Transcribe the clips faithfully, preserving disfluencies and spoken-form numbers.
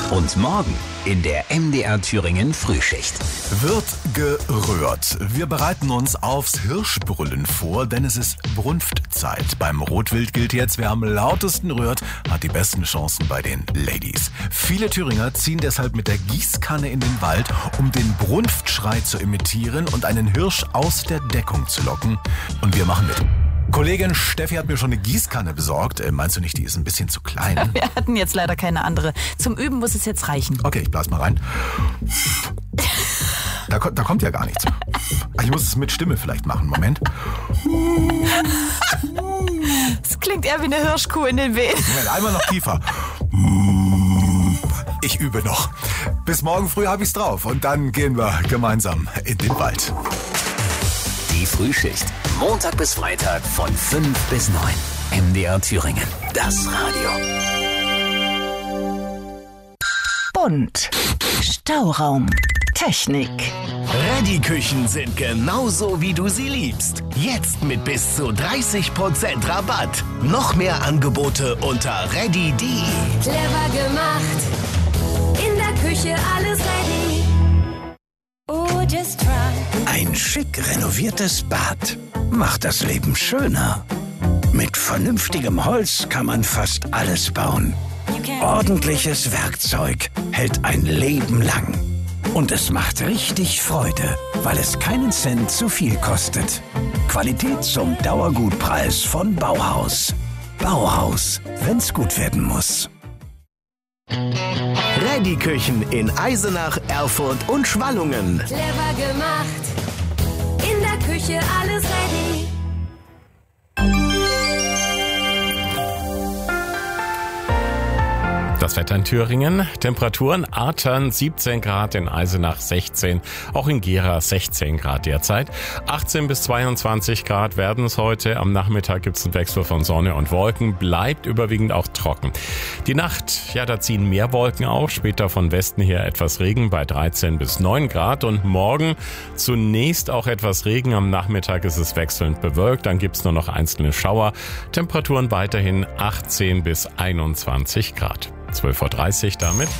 Und morgen in der M D R Thüringen Frühschicht. Wird gerührt. Wir bereiten uns aufs Hirschbrüllen vor, denn es ist Brunftzeit. Beim Rotwild gilt jetzt, wer am lautesten rührt, hat die besten Chancen bei den Ladies. Viele Thüringer ziehen deshalb mit der Gießkanne in den Wald, um den Brunftschrei zu imitieren und einen Hirsch aus der Deckung zu locken. Und wir machen mit. Kollegin Steffi hat mir schon eine Gießkanne besorgt. Äh, meinst du nicht, die ist ein bisschen zu klein? Wir hatten jetzt leider keine andere. Zum Üben muss es jetzt reichen. Okay, ich blas mal rein. Da, da kommt ja gar nichts. Ich muss es mit Stimme vielleicht machen. Moment. Es klingt eher wie eine Hirschkuh in den Wehen. Moment, einmal noch tiefer. Ich übe noch. Bis morgen früh habe ich's drauf. Und dann gehen wir gemeinsam in den Wald. Die Frühschicht. Montag bis Freitag von fünf bis neun. M D R Thüringen. Das Radio. Bunt. Stauraum. Technik. Ready-Küchen sind genauso, wie du sie liebst. Jetzt mit bis zu dreißig Prozent Rabatt. Noch mehr Angebote unter ready punkt de. Clever gemacht. In der Küche alles ready. Oh, just try. Ein schick renoviertes Bad macht das Leben schöner. Mit vernünftigem Holz kann man fast alles bauen. Ordentliches Werkzeug hält ein Leben lang. Und es macht richtig Freude, weil es keinen Cent zu viel kostet. Qualität zum Dauergutpreis von Bauhaus. Bauhaus, wenn's gut werden muss. Ready-Küchen in Eisenach, Erfurt und Schwallungen. Clever gemacht. In der Küche alles ready. Das Wetter in Thüringen. Temperaturen Artern siebzehn Grad, in Eisenach sechzehn, auch in Gera sechzehn Grad derzeit. achtzehn bis zweiundzwanzig Grad werden es heute. Am Nachmittag gibt es einen Wechsel von Sonne und Wolken, bleibt überwiegend auch trocken. Die Nacht, ja, da ziehen mehr Wolken auf, später von Westen her etwas Regen bei dreizehn bis neun Grad und morgen zunächst auch etwas Regen. Am Nachmittag ist es wechselnd bewölkt, dann gibt es nur noch einzelne Schauer. Temperaturen weiterhin achtzehn bis einundzwanzig Grad. zwölf Uhr dreißig damit.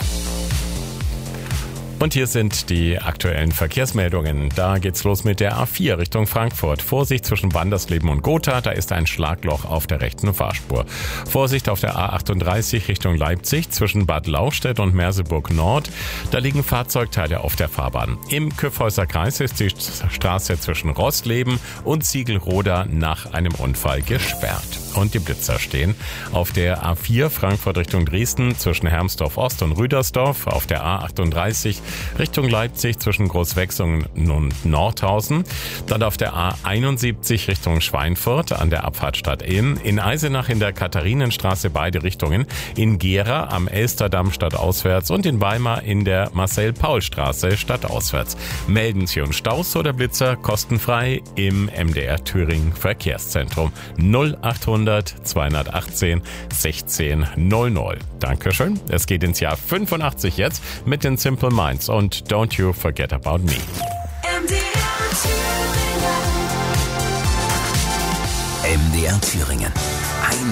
Und hier sind die aktuellen Verkehrsmeldungen. Da geht's los mit der A vier Richtung Frankfurt. Vorsicht zwischen Wandersleben und Gotha, da ist ein Schlagloch auf der rechten Fahrspur. Vorsicht auf der A achtunddreißig Richtung Leipzig zwischen Bad Lauchstädt und Merseburg Nord. Da liegen Fahrzeugteile auf der Fahrbahn. Im Kyffhäuser Kreis ist die Straße zwischen Rostleben und Ziegelroda nach einem Unfall gesperrt. Und die Blitzer stehen auf der A vier Frankfurt Richtung Dresden zwischen Hermsdorf Ost und Rüdersdorf, auf der A achtunddreißig Richtung Leipzig zwischen Großwechsungen und Nordhausen, dann auf der A einundsiebzig Richtung Schweinfurt an der Abfahrt Stadt-Ilm, in Eisenach in der Katharinenstraße beide Richtungen, in Gera am Elsterdamm stadtauswärts und in Weimar in der Marcel-Paul-Straße stadtauswärts. Melden Sie uns Staus oder Blitzer kostenfrei im M D R Thüringen Verkehrszentrum null achthundert zweihundertachtzehn sechzehn null null. Dankeschön. Es geht ins Jahr fünfundachtzig jetzt mit den Simple Minds und Don't You Forget About Me. M D R Thüringen. M D R Thüringen.